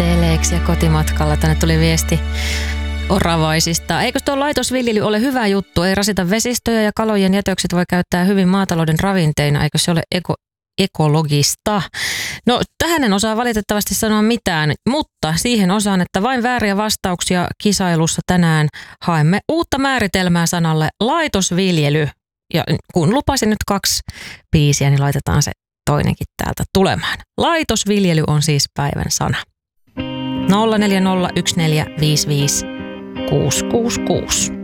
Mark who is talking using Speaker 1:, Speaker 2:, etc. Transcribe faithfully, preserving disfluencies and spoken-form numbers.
Speaker 1: teleksiä kotimatkalla. Tänne tuli viesti oravaisista. Eikö tuo laitosviljely ole hyvä juttu? Ei rasita vesistöjä ja kalojen jätökset voi käyttää hyvin maatalouden ravinteina. Eikö se ole eko, ekologista? No tähän en osaa valitettavasti sanoa mitään, mutta siihen osaan, että vain vääriä vastauksia kisailussa tänään haemme uutta määritelmää sanalle laitosviljely. Ja kun lupasin nyt kaksi biisiä, niin laitetaan se toinenkin täältä tulemaan. Laitosviljely on siis päivän sana. nolla neljä nolla yksi neljä viisi viisi kuusi kuusi kuusi.